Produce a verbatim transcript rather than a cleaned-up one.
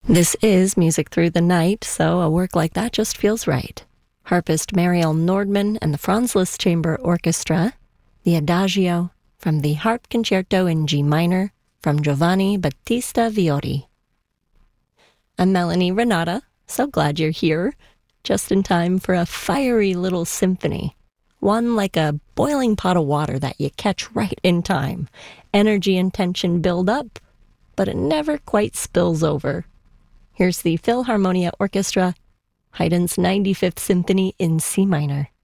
This is Music Through the Night, so a work like that just feels right. Harpist Mariel Nordman and the Franz Liszt Chamber Orchestra, the Adagio from the Harp Concerto in G minor from Giovanni Battista Vioti. I'm Melanie Renata, so glad you're here, just in time for a fiery little symphony. One like a boiling pot of water that you catch right in time. Energy and tension build up, but it never quite spills over. Here's the Philharmonia Orchestra, Haydn's ninety-fifth Symphony in C minor.